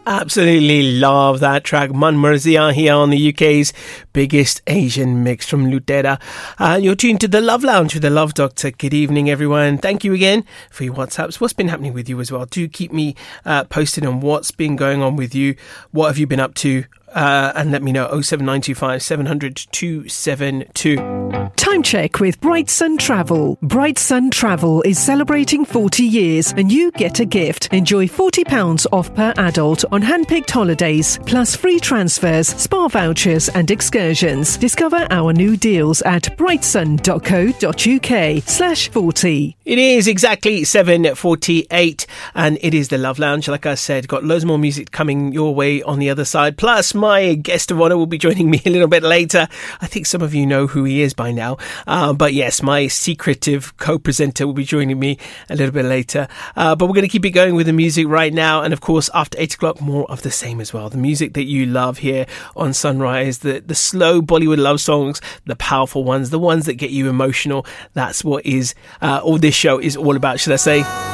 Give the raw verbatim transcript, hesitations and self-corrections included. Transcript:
Absolutely love that track. Man Marzia here on the U K's biggest Asian mix from Lutera. Uh, you're tuned to the Love Lounge with the Love Doctor. Good evening, everyone. Thank you again for your WhatsApps. What's been happening with you as well? Do keep me uh, posted on what's been going on with you. What have you been up to? Uh, and let me know. oh seven nine two five seven hundred two seven two. Time check with Bright Sun Travel. Bright Sun Travel is celebrating forty years and you get a gift. Enjoy forty pounds off per adult on hand-picked holidays, plus free transfers, spa vouchers and excursions. Discover our new deals at brightsun.co.uk slash 40. It is exactly seven forty-eight and it is the Love Lounge. Like I said, got loads more music coming your way on the other side. Plus, my guest of honour will be joining me a little bit later. I think some of you know who he is by now. Uh, but yes, my secretive co-presenter will be joining me a little bit later. Uh, but we're going to keep it going with the music right now. And of course, after eight o'clock, more of the same as well. The music that you love here on Sunrise, the, the slow Bollywood love songs, the powerful ones, the ones that get you emotional. That's what is uh, all this show is all about, should I say.